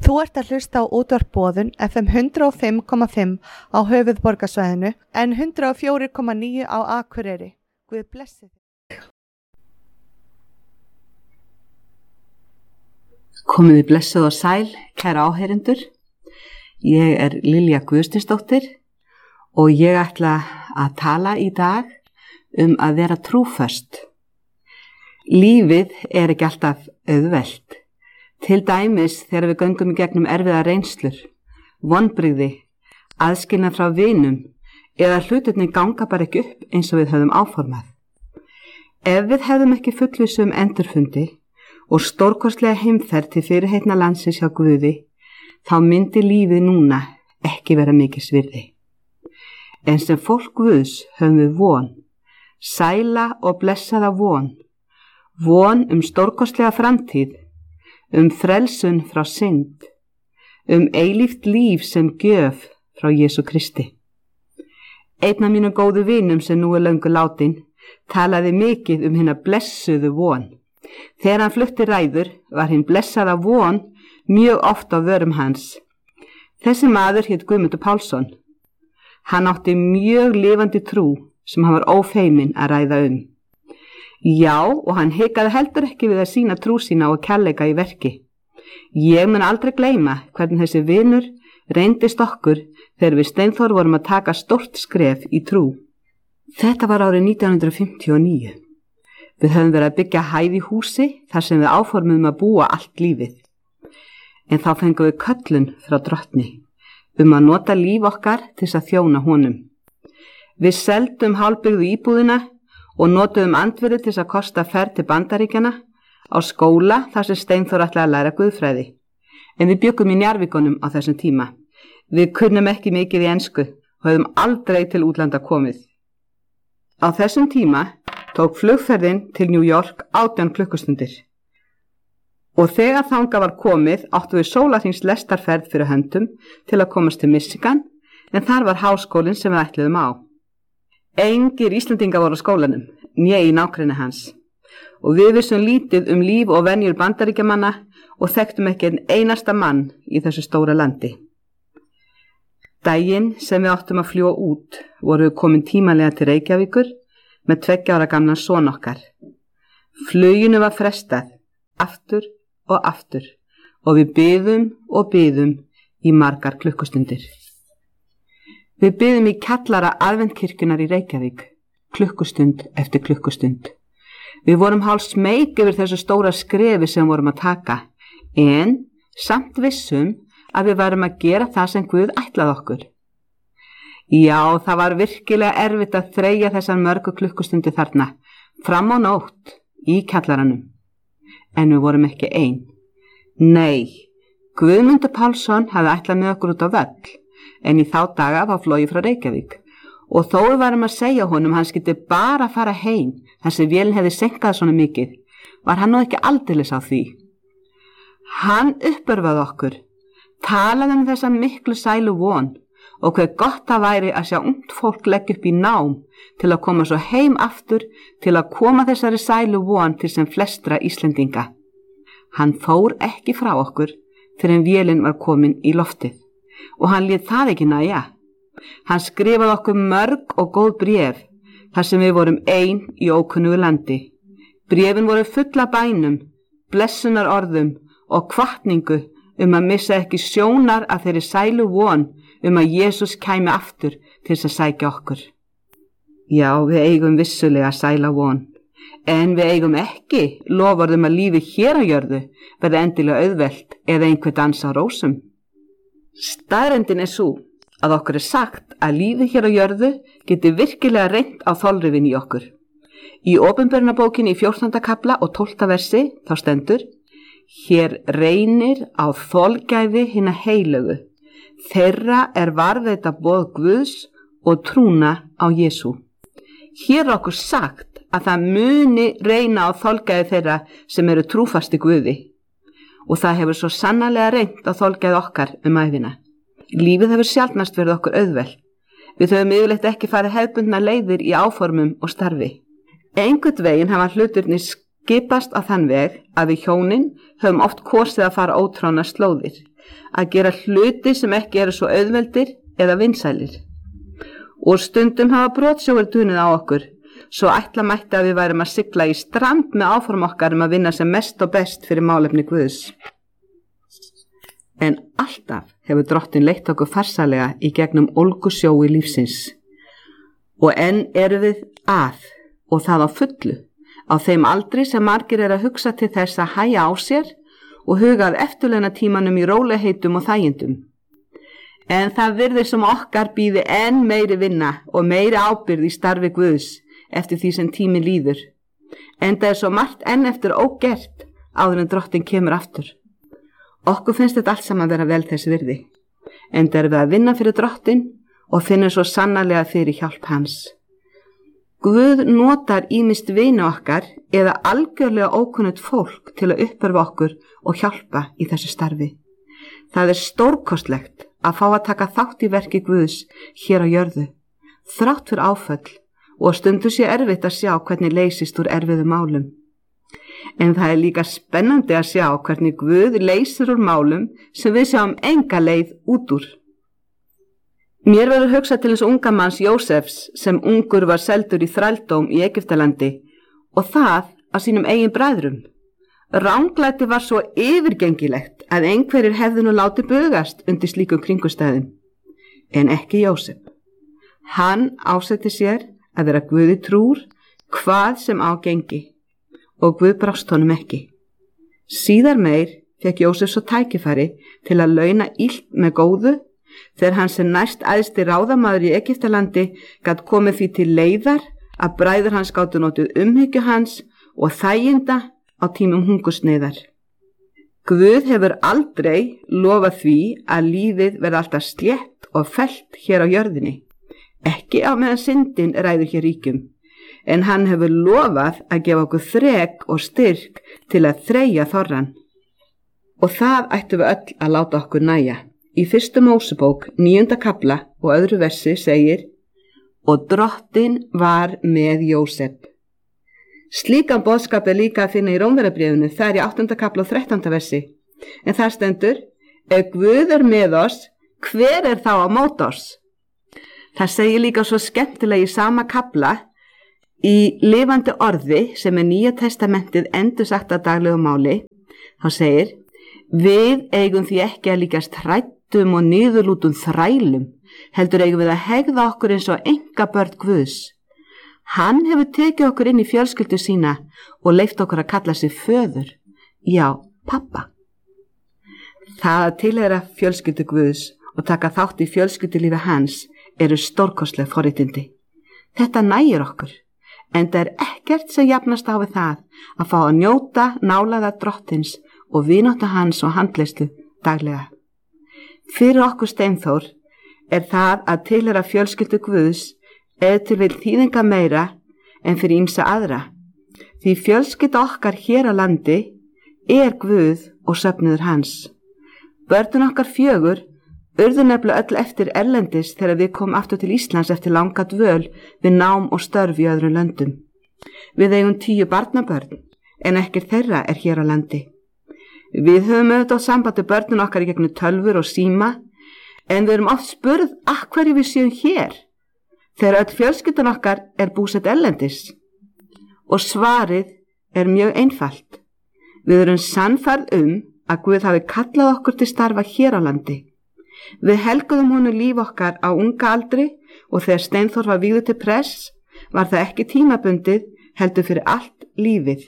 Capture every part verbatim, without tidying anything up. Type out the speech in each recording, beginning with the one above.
Þú ert að hlusta á útvarp Boðun F M hundrað og fimm komma fimm á höfuðborgarsvæðinu en hundrað og fjögur komma níu á Akureyri. Guð blessi þig. Komiði blessuð og sæl, kæra áheyrendur. Ég er Lilja Guðstinsdóttir og ég ætla að tala í dag um að vera trúföst. Lífið er ekki alltaf auðvelt. Til dæmis þegar við göngum í gegnum erfiða reynslur, vonbrigði, aðskilnað frá vinum eða hlutirnir ganga bara ekki upp eins og við höfum áformað. Ef við hefðum ekki fullvissu um endurfundi og stórkostlega heimferð til fyrirheitna landsins hjá Guði, þá myndi lífið núna ekki vera mikils virði. En sem fólk Guðs höfum við von, sæla og blessaða von, von um stórkostlega framtíð, um frelsun frá synd, um eilíft líf sem gjöf frá Jesú Kristi. Einn af mínum góðu vinum sem nú er löngu látin talaði mikið um hina blessuðu von. Þegar hann flutti ræður var hinn blessaða von mjög oft á vörum hans. Þessi maður hét Guðmundur Pálsson. Hann átti mjög lifandi trú sem hann var ófeiminn að ræða um. Já, og hann hikaði heldur ekki við að sína trú sína og kærleika í verki. Ég mun aldrei gleyma hvernig þessi vinur reyndist okkur þegar við Steinþór vorum að taka stórt skref í trú. Þetta var árið nítján hundruð fimmtíu og níu. Við höfum verið að byggja hæð í húsi þar sem við áformum að búa allt lífið. En þá fengum við köllun frá Drottni um að nota líf okkar til þess að þjóna honum. Við seldum hálfbyggðu íbúðina og notuðum andvirði til að kosta ferð til Bandaríkjana á skóla þar sem Steinþór ætlaði að læra guðfræði. En við bjuggum í Njarðvíkunum á þessum tíma. Við kunnum ekki mikið í ensku og höfðum aldrei til útlanda komið. Á þessum tíma tók flugferðin til New York átján klukkustundir. Og þegar þangað var komið áttu við sólarhrings lestarferð fyrir höndum til að komast til Michigan, en þar var háskólinn sem við ætluðum á. Engir Íslendingar voru á skólanum, né í nágrenni hans. Og við vissum lítið um líf og venjur Bandaríkjamanna og þekktum ekki einn einasta mann í þessu stóra landi. Daginn sem við áttum að fljúga út voru við komin tímalega til Reykjavíkur með tveggja ára gamlan son okkar. Fluginu var frestað, aftur og aftur, og við biðum og biðum í margar klukkustundir. Við biðum í kjallara aðventkirkjunar í Reykjavík, klukkustund eftir klukkustund. Við vorum hálf smeyk yfir þessu stóra skrefi sem vorum að taka, en samt vissum að við varum að gera það sem Guð ætlaði okkur. Já, það var virkilega erfitt að þreyja þessar mörgu klukkustundi þarna, fram á nótt, í kjallaranum. En við vorum ekki ein. Nei, Guðmundur Pálsson hafði ætlað með okkur út á völl, en í þá daga var flogið frá Reykjavík. Og þó við varum að segja honum hann skyldi bara fara heim þar sem vélin hefði senkað svona mikið, var hann nú ekki aldeilis á því. Hann uppörfaði okkur, talaði um þessa miklu sælu von og hver gott það væri að sjá ungt fólk leggja upp í nám til að koma svo heim aftur til að koma þessari sælu von til sem flestra Íslendinga. Hann fór ekki frá okkur fyrir en vélin var komin í loftið. Og hann lét það ekki nægja. Hann skrifaði okkur mörg og góð bréf þar sem við vorum ein í ókunnugu landi. Bréfin voru full af bænum, blessunar orðum og hvatningu um að missa ekki sjónar af þeirri sælu von um að Jesús kæmi aftur til þess að sækja okkur. Já, við eigum vissulega sæla von, en við eigum ekki loforðum að lífið hér á jörðu verði endilega auðvelt eða einhver dans á rósum. Staðreyndin er svo að okkur er sagt að lífið hér á jörðu geti virkilega reynt á þolrifin í okkur. Í Opinberunarbókinni í fjórtánda kafla og tólfta versi þá stendur: Hér reynir á þolgæði hinna heilögu. Þeirra er varðveita boð Guðs og trúna á Jesú. Hér er okkur sagt að það muni reyna á þolgæði þeirra sem eru trúfasti Guði. Og það hefur svo sannarlega reynt á þolgæði okkar um ævina. Lífið hefur sjaldnast verið okkur auðvelt. Við höfum yfirleitt ekki farið hefðbundna leiðir í áformum og starfi. Einhvern veginn hafa hlutirnir skipast á þann veg að við hjónin höfum oft kosið að fara ótránar slóðir. að gera hluti sem ekki eru svo auðveldir eða vinsælir. Og stundum hafa brotsjóir dunið á okkur, svo ætla mætti að við værum að sigla í strand með áform okkar um að vinna sem mest og best fyrir málefni Guðs. En alltaf hefur Drottinn leitt okkur farsalega í gegnum ólgusjói lífsins. Og enn eru við að, og það á fullu, á þeim aldri sem margir er að hugsa til þess að hæja á sér og huga að eftirleina tímanum í rólegheitum og þægindum. En það virðist sem okkar býði enn meiri vinna og meiri ábyrgð í starfi Guðs eftir því sem tíminn líður. En það er svo margt enn eftir ógert áður en Drottinn kemur aftur. Okkur finnst þetta allt saman vera vel þess virði. En það er við að vinna fyrir Drottinn og finnur svo sannarlega fyrir hjálp hans. Guð notar ýmist vini okkar eða algjörlega ókunnugt fólk til að uppörfa okkur og hjálpa í þessu starfi. Það er stórkostlegt að fá að taka þátt í verki Guðs hér á jörðu, þrátt fyrir áföll og stundu sé erfitt að sjá hvernig leysist úr erfiðum málum. En það er líka spennandi að sjá hvernig Guð leysir úr málum sem við sjáum enga leið út úr. Mér verður hugsað til þess unga manns Jósefs sem ungur var seldur í þrældóm í Egyptalandi og það af sínum eigin bræðrum. Ranglæti var svo yfirgengilegt að einhverjir hefðu nú látið bugast undir slíkum kringustæðum. En ekki Jósef. Hann ásetti sér að vera Guði trúr hvað sem á gengi og Guð brást honum ekki. Síðar meir fekk Jósef svo tækifæri til að launa illt með góðu þegar hann sem næst æðsti ráðamaður í Egyptalandi gat komið því til leiðar að bræður hans gátu notið umhyggju hans og þæginda á tímum hungursneyðar. Guð hefur aldrei lofað því að lífið verði alltaf slétt og fellt hér á jörðinni, ekki á meðan syndin ræður hér ríkjum, en hann hefur lofað að gefa okkur þrek og styrk til að þreyja þorran. Og það ættum við öll að láta okkur næja. Í fyrstu Mósebók, níunda kafla og öðru versi segir: Og Drottinn var með Jósef. Slíkan boðskap er líka að finna í Rómverjabréfinu, það er í áttunda kafla og þrettánda versi. En það stendur: Ef Guð er með oss, hver er þá á móti oss? Það segir líka svo skemmtilega í sama kafla í lifandi orði sem er Nýja testamentið endursagt að daglegu máli. Þá segir: Við eigum því ekki að líkast hræddum og niðurlútum þrælum, heldur eigum við að hegða okkur eins og einkabörn Guðs. Hann hefur tekið okkur inn í fjölskyldu sína og leyft okkur að kalla sig föður, já, pappa. Það að tilheyra fjölskyldu Guðs og taka þátt í fjölskyldulífi hans eru stórkostleg forréttindi. Þetta nægir okkur, en það er ekkert sem jafnast á við það að fá að njóta nálægðar Drottins og vináttu hans og handleiðslu daglega. Fyrir okkur Steinþór er það að tilheyra fjölskyldu Guðs eða til vil þýðinga meira en fyrir ýmsa aðra. Því fjölskylda okkar hér á landi er Guð og söfnuður hans. Börnin okkar fjögur urðu nefnilega öll eftir erlendis þegar við komum aftur til Íslands eftir langa dvöl við nám og störf í öðrum löndum. Við eigum tíu barnabörn, en ekkert þeirra er hér á landi. Við höfum auðvitað sambandi börnin okkar í gegnum tölvur og síma, en við erum oft spurð af hverju við séum hér, þegar öll fjölskyldan okkar er búsett erlendis. Og svarið er mjög einfalt. Við erum sannfærð um að Guð hafi kallað okkur til starfa hér á landi. Við helguðum honum líf okkar á unga aldri og þegar Steinþór var vígður til prests var það ekki tímabundið heldur fyrir allt lífið.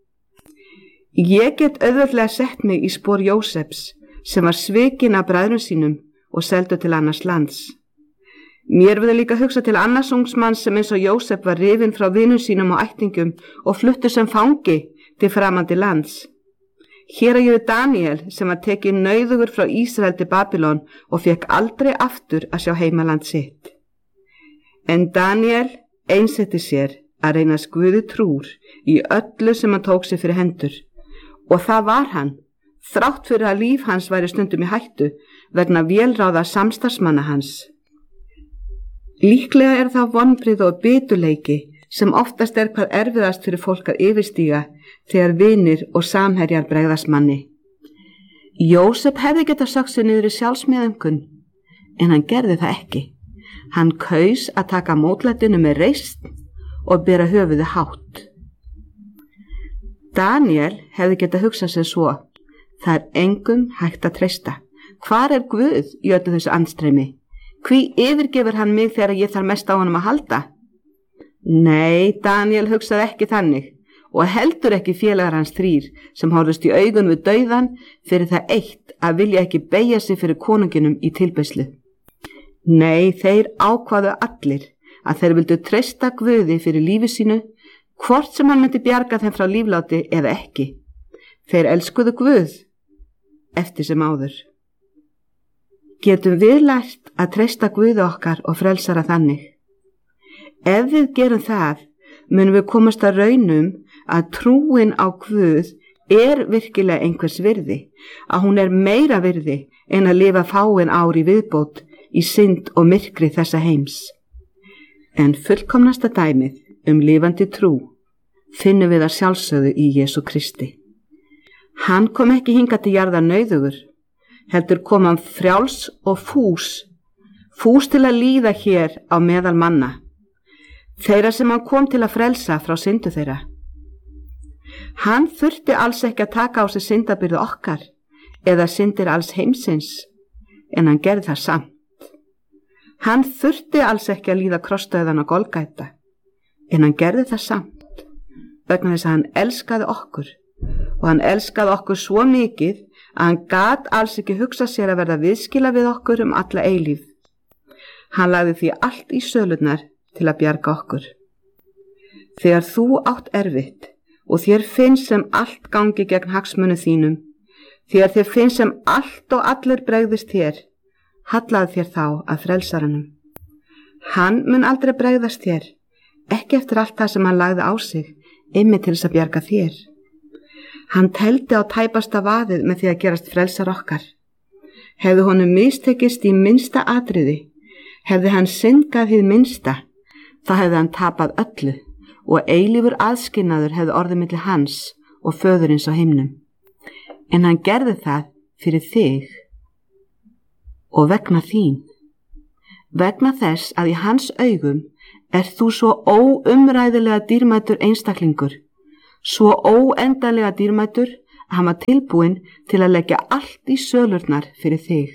Ég get auðveldlega sett mig í spor Jósefs sem var svikinn af bræðrum sínum og seldur til annars lands. Mér verður líka hugsa til annars ungsmanns sem eins og Jósef var rifinn frá vinum sínum og ættingum og fluttur sem fangi til framandi lands. Hér er ég við Daniel sem var tekið nauðugur frá Ísrael til Babylon og fekk aldrei aftur að sjá heimaland sitt. En Daniel einsetti sér að reynast Guði trúr í öllu sem hann tók sig fyrir hendur, og það var hann, þrátt fyrir að líf hans væri stundum í hættu vegna vélráða samstarfsmanna hans. Líklega er það vonbrigði og biturleiki sem oftast er hvað erfiðast fyrir fólk að yfirstíga þegar vinir og samherjar bregðast manni. Jósef hefði getað sökkt sig niður í sjálfsmeðaumkun, en hann gerði það ekki. Hann kaus að taka mótlætinu með reisn og bera höfuðið hátt. Daniel hefði getað hugsað sér svo: það er engum hægt að treysta. Hvar er Guð í öllu þessu andstreymi? Hví yfirgefur hann mig þegar ég þarf mest á honum að halda? Nei, Daniel hugsaði ekki þannig, og heldur ekki félagar hans þrír sem horfðust í augun við dauðan fyrir það eitt að vilja ekki beygja sig fyrir konunginum í tilbeiðslu. Nei, þeir ákváðu allir að þeir vildu treysta Guði fyrir lífi sínu, hvort sem hann myndi bjarga þeim frá lífláti eða ekki. Þeir elskuðu Guð eftir sem áður. Getum við lært að treysta Guði okkar og frelsara þannig? Ef við gerum það, munum við komast að raunum að trúin á Guð er virkilega einhvers virði, að hún er meira virði en að lifa fáin ár í viðbót í synd og myrkri þessa heims. En fullkomnasta dæmið um lifandi trú finnum við að sjálfsögðu í Jesú Kristi. Hann kom ekki hingað til jarðar nauðugur, heldur kom hann frjáls og fús, fús til að líða hér á meðal manna, þeirra sem hann kom til að frelsa frá syndu þeirra. Hann þurfti alls ekki að taka á sig syndabyrðu okkar eða syndir alls heimsins, en hann gerði það samt. Hann þurfti alls ekki að líða krossdauðan á Golgata, en hann gerði það samt, vegna þess að hann elskaði okkur, og hann elskaði okkur svo mikið að hann gat alls ekki hugsa sér að verða viðskila við okkur um alla eilíf. Hann lagði því allt í sölurnar til að bjarga okkur. Þegar þú átt erfitt og þér finnst sem allt gangi gegn hagsmunum þínum, þegar þér finnst sem allt og allir bregðist þér, hallaðu þér þá að frelsaranum. Hann mun aldrei bregðast þér, ekki eftir allt það sem hann lagði á sig, einmitt til þess að bjarga þér. Hann teldi á tæpasta vaðið með því að gerast frelsar okkar. Hefði honum mistekist í minnsta atriði, hefði hann syndgað hið minnsta, þá hefði hann tapað öllu og eilífur aðskilnaður hefði orðið milli hans og föðurins á himnum. En hann gerði það fyrir þig og vegna þín. Vegna þess að í hans augum er þú svo óumræðilega dýrmætur einstaklingur, svo óendanlega dýrmætur að hann var tilbúinn til að leggja allt í sölurnar fyrir þig.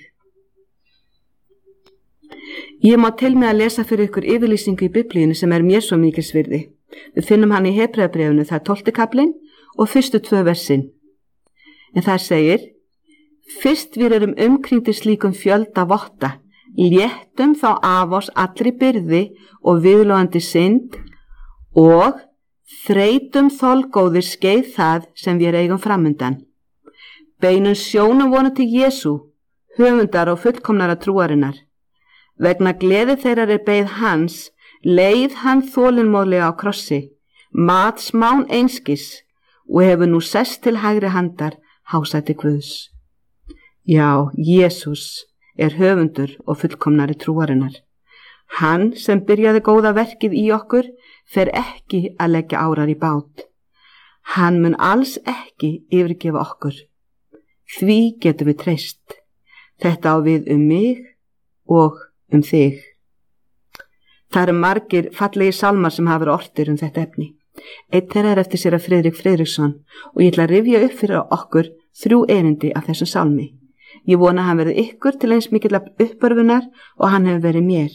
Ég má til með að lesa fyrir ykkur yfirlýsingu í Biblíunni sem er mér svo mikils virði. Við finnum hann í Hebreabréfinu, það er tólfti kaflinn og fyrstu tvö versin. En það segir: fyrst við erum umkringdir slíkum fjölda votta, léttum þá af oss allri byrði og viðlóðandi synd og þreytum þolgóðir skeið það sem við eigum framundan. Beinum sjónum vonu til Jesú, höfundar og fullkomnara trúarinnar. Vegna gleði þeirrar er beið hans, leið hann þolinmóðlega á krossi, mat smán einskis og hefur nú sest til hægri handar hásæti Guðs. Já, Jesús er höfundur og fullkomnari trúarinnar. Hann sem byrjaði góða verkið í okkur fer ekki að leggja árar í bát. Hann mun alls ekki yfirgefa okkur. Því getum við treyst. Þetta á við um mig og um þig. Það eru margir fallegi sálmar sem hafa verið ortir um þetta efni. Einn þeirra er eftir séra Friðrik Friðriksson og ég ætla að rifja upp fyrir okkur þrjú erindi af þessum sálmi. Ég vona að hann verði ykkur til eins mikillar uppörfunar og hann hefur verið mér.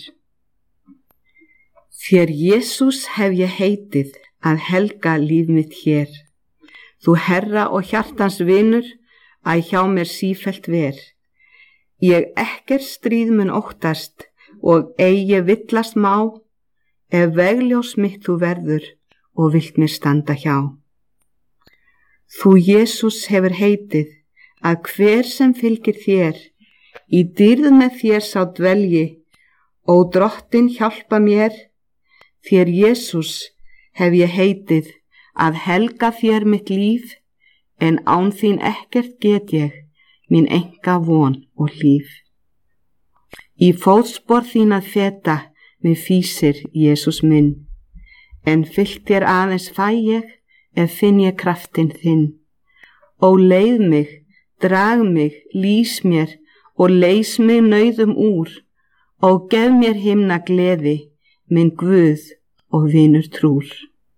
Þér Jesús hef ég heitið að helga líf mitt hér. Þú herra og hjartans vinur, að hjá mér sífellt ver. Ég ekkert stríð mun óttast og eigi villast má, ef vegljós mitt þú verður og vilt mér standa hjá. Þú Jesús hefur heitið að hver sem fylgir þér, í dýrð með þér sá dvelji, og drottin hjálpa mér, þér Jesús hef ég heitið að helga þér mitt líf, en án þín ekkert get ég, mín enga von og líf. Í fótspor þín að feta með fýsir Jesús minn, en fyllt þér aðeins fæ ég, ef finn ég kraftin þinn. Ó leið mig drag mig, lýs mér og leys mig nauðum úr og gef mér himna gleði, minn Guð og vinur trúr.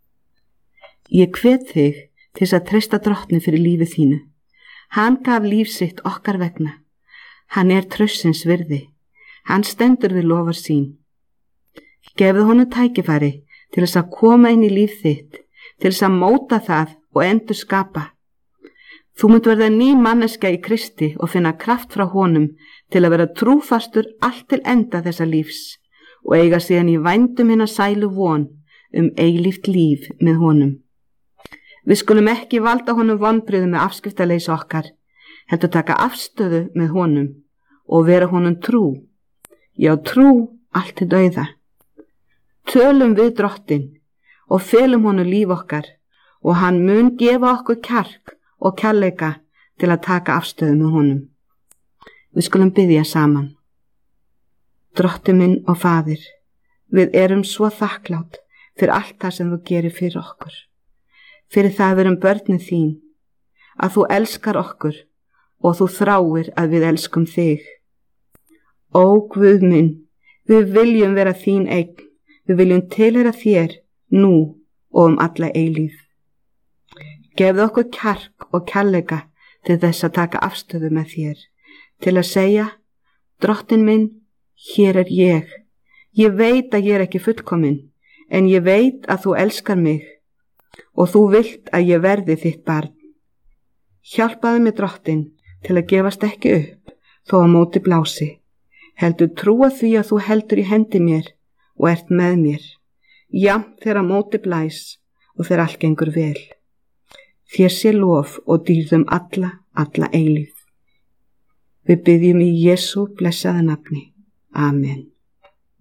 Ég hvet þig til þess að treysta Drottni fyrir lífið þínu. Hann gaf líf sitt okkar vegna. Hann er traustsins virði. Hann stendur við lofar sín. Gefðu honum tækifæri til þess að koma inn í líf þitt, til þess að móta það og endur skapa. Þú munt verða ný manneskja í Kristi og finna kraft frá honum til að vera trúfastur allt til enda þessa lífs og eiga síðan í vændum hinna sælu von um eilíft líf með honum. Við skulum ekki valda honum vonbrigðum með afskiptaleysi okkar, heldur taka afstöðu með honum og vera honum trú. Já, trú allt til dauða. Tölum við Drottin og felum honum líf okkar og hann mun gefa okkur kjark og kærleika til að taka afstöðu með honum. Við skulum biðja saman. Drottinn minn og Faðir, við erum svo þakklátt fyrir allt það sem þú gerir fyrir okkur. Fyrir það að við erum börnin þín, að þú elskar okkur og þú þráir að við elskum þig. Ó Guð minn, við viljum vera þín eign, við viljum tilheyra þér nú og um alla eilíf. Gefðu okkur kjark og kærleika til þess að taka afstöðu með þér, til að segja, Drottinn minn, hér er ég. Ég veit að ég er ekki fullkomin, en ég veit að þú elskar mig og þú vilt að ég verði þitt barn. Hjálpaðu mig, Drottinn, til að gefast ekki upp þó að móti blási. Heldur trúa því að þú heldur í hendi mér og ert með mér, jafnt þegar móti blæs og þegar allt gengur vel. Þér sé lof og dýrðum alla, alla eilíf. Við biðjum í Jesú blessaða nafni. Amen.